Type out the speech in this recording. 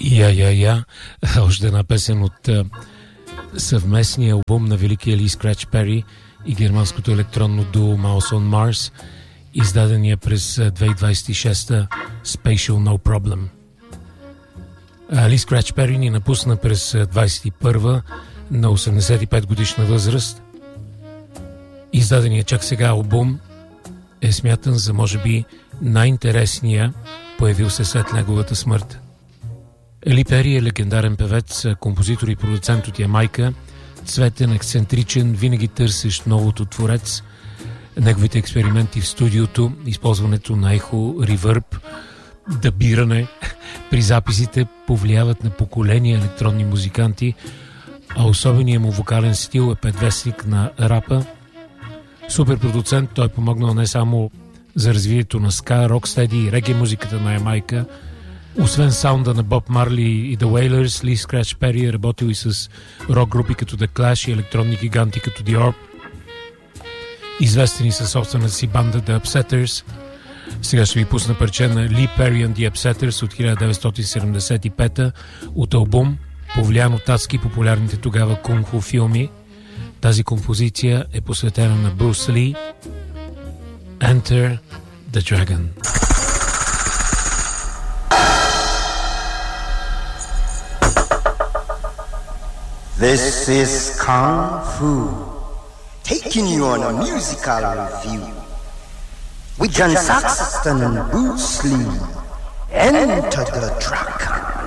Я, още една песен от съвместния албум на великия Ли Скрач Пери и германското електронно дуо Mouse on Mars, издадения през 2026 Spatial No Problem. Ли Скрач Пери ни напусна през 21 на 85 годишна възраст. Издадения чак сега албум е смятан за може би най-интересния, появил се след неговата смърт. Ли Пери е легендарен певец, композитор и продуцент от Ямайка, цветен, ексцентричен, винаги търсещ новото творец. Неговите експерименти в студиото, използването на ехо, ревърб, дъбиране при записите повлияват на поколения електронни музиканти, а особеният му вокален стил е предвестник на рапа. Супер продуцент, той е помогнал не само за развитието на ска, рокстеди и реге музиката на Ямайка. Освен саунда на Боб Марли и The Wailers, Ли Скрач Пери е работил и с рок групи като The Clash и електронни гиганти като The Orb. Известени със собствената си банда The Upsetters. Сега ще ви пусна парче на Ли Пери and The Upsetters от 1975 от албум, повлиян от адски популярните тогава кунг-фу филми. Тази композиция е посветена на Брус Ли. Enter the Dragon. This is Kung Fu, taking you on a musical review with John Saxon and Bruce Lee. Enter the Dragon.